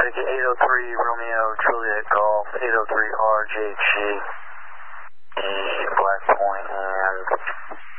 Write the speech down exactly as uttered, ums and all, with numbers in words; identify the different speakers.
Speaker 1: Connecticut eight oh three, Romeo, Juliet, Golf, eight oh three R J G, Black Point, and